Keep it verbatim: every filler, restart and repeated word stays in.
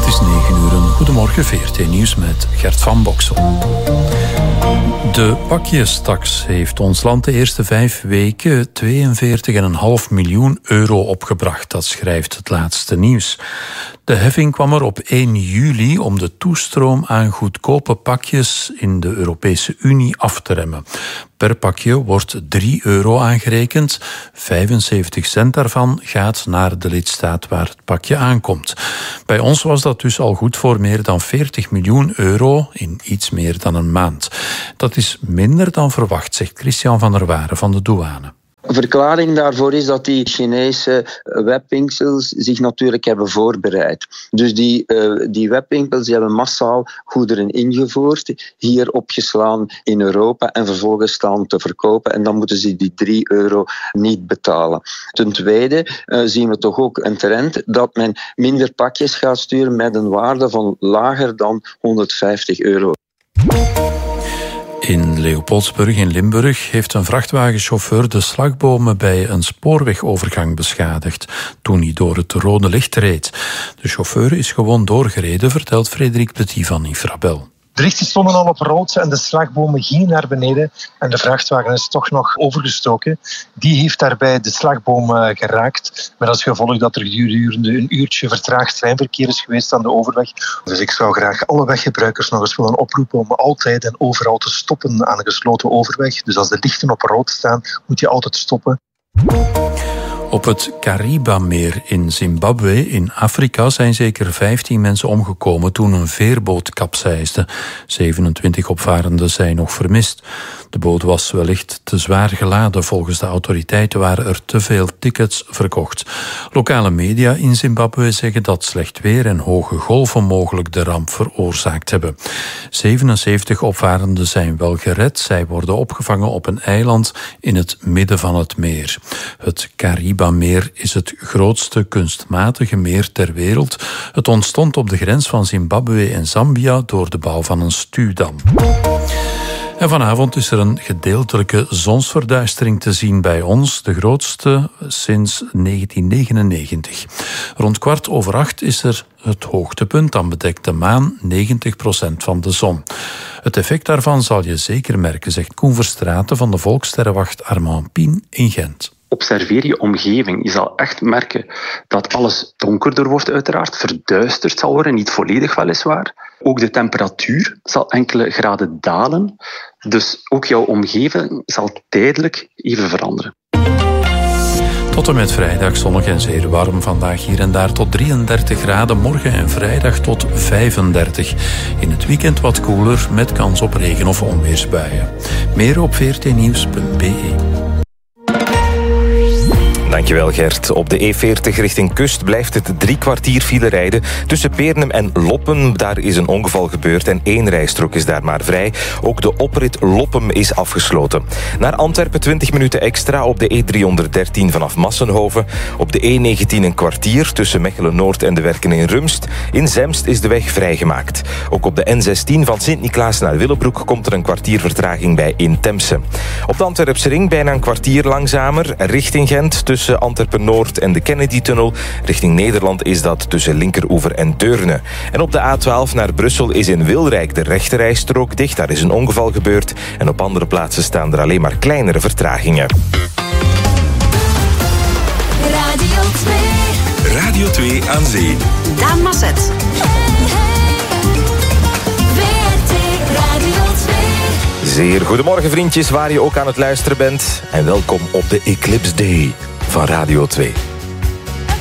is negen uur. Goedemorgen, V R T Nieuws met Gert van Boksel. De pakjestaks heeft ons land de eerste vijf weken tweeënveertig komma vijf miljoen euro opgebracht. Dat schrijft het laatste nieuws. De heffing kwam er op één juli om de toestroom aan goedkope pakjes in de Europese Unie af te remmen. Per pakje wordt drie euro aangerekend. vijfenzeventig cent daarvan gaat naar de lidstaat waar het pakje aankomt. Bij ons was dat dus al goed voor meer dan veertig miljoen euro in iets meer dan een maand. Dat is minder dan verwacht, zegt Christian van der Waren van de douane. Een verklaring daarvoor is dat die Chinese webwinkels zich natuurlijk hebben voorbereid. Dus die, uh, die webwinkels die hebben massaal goederen ingevoerd, hier opgeslaan in Europa en vervolgens staan te verkopen. En dan moeten ze die drie euro niet betalen. Ten tweede uh, zien we toch ook een trend dat men minder pakjes gaat sturen met een waarde van lager dan honderdvijftig euro. In Leopoldsburg in Limburg heeft een vrachtwagenchauffeur de slagbomen bij een spoorwegovergang beschadigd toen hij door het rode licht reed. De chauffeur is gewoon doorgereden, vertelt Frederik Petit van Infrabel. De lichten stonden al op rood en de slagbomen gingen naar beneden en de vrachtwagen is toch nog overgestoken. Die heeft daarbij de slagboom geraakt, met als gevolg dat er gedurende een uurtje vertraagd treinverkeer is geweest aan de overweg. Dus ik zou graag alle weggebruikers nog eens willen oproepen om altijd en overal te stoppen aan een gesloten overweg. Dus als de lichten op rood staan, moet je altijd stoppen. Op het Kariba-meer in Zimbabwe in Afrika zijn zeker vijftien mensen omgekomen toen een veerboot kapseisde. zevenentwintig opvarenden zijn nog vermist. De boot was wellicht te zwaar geladen. Volgens de autoriteiten waren er te veel tickets verkocht. Lokale media in Zimbabwe zeggen dat slecht weer en hoge golven mogelijk de ramp veroorzaakt hebben. zevenenzeventig opvarenden zijn wel gered. Zij worden opgevangen op een eiland in het midden van het meer. Het Kariba-meer is het grootste kunstmatige meer ter wereld. Het ontstond op de grens van Zimbabwe en Zambia door de bouw van een stuwdam. En vanavond is er een gedeeltelijke zonsverduistering te zien bij ons, de grootste sinds negentien negenennegentig. Rond kwart over acht is er het hoogtepunt, dan bedekt de maan negentig procent van de zon. Het effect daarvan zal je zeker merken, zegt Koen Verstraeten van de Volkssterrenwacht Armand Pien in Gent. Observeer je omgeving. Je zal echt merken dat alles donkerder wordt uiteraard, verduisterd zal worden, niet volledig weliswaar. Ook de temperatuur zal enkele graden dalen, dus ook jouw omgeving zal tijdelijk even veranderen. Tot en met vrijdag zonnig en zeer warm. Vandaag hier en daar tot drieëndertig graden. Morgen en vrijdag tot vijfendertig. In het weekend wat koeler met kans op regen- of onweersbuien. Meer op v r t nieuws punt b e. Dankjewel Gert. Op de E veertig richting Kust blijft het drie kwartier file rijden. Tussen Peernem en Loppem, daar is een ongeval gebeurd en één rijstrook is daar maar vrij. Ook de oprit Loppem is afgesloten. Naar Antwerpen twintig minuten extra op de E driehonderddertien vanaf Massenhoven. Op de E negentien een kwartier tussen Mechelen-Noord en de Werken in Rumst. In Zemst is de weg vrijgemaakt. Ook op de N zestien van Sint-Niklaas naar Willebroek komt er een kwartier vertraging bij in Temse. Op de Antwerpse ring bijna een kwartier langzamer richting Gent tussen Antwerpen-Noord en de Kennedy-tunnel. Richting Nederland is dat tussen Linkeroever en Deurne. En op de A twaalf naar Brussel is in Wilrijk de rechterrijstrook dicht. Daar is een ongeval gebeurd. En op andere plaatsen staan er alleen maar kleinere vertragingen. Radio twee. Radio twee aan zee. Daan Masset. Zeer goedemorgen vriendjes, waar je ook aan het luisteren bent. En welkom op de Eclipse Day van Radio twee.